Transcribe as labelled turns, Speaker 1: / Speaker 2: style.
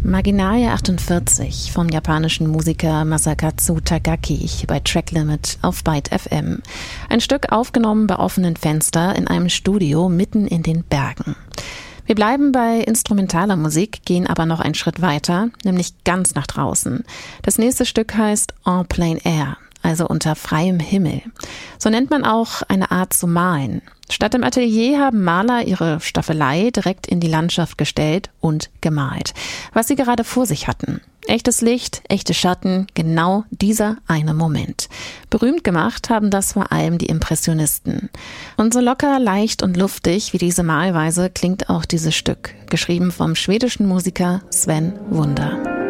Speaker 1: Marginalia 48 vom japanischen Musiker Masakatsu Takaki bei Tracklimit auf Byte FM. Ein Stück aufgenommen bei offenen Fenster in einem Studio mitten in den Bergen. Wir bleiben bei instrumentaler Musik, gehen aber noch einen Schritt weiter, nämlich ganz nach draußen. Das nächste Stück heißt En Plein Air, also unter freiem Himmel. So nennt man auch eine Art zu malen. Statt im Atelier haben Maler ihre Staffelei direkt in die Landschaft gestellt und gemalt, was sie gerade vor sich hatten. Echtes Licht, echte Schatten, genau dieser eine Moment. Berühmt gemacht haben das vor allem die Impressionisten. Und so locker, leicht und luftig wie diese Malweise klingt auch dieses Stück, geschrieben vom schwedischen Musiker Sven Wunder.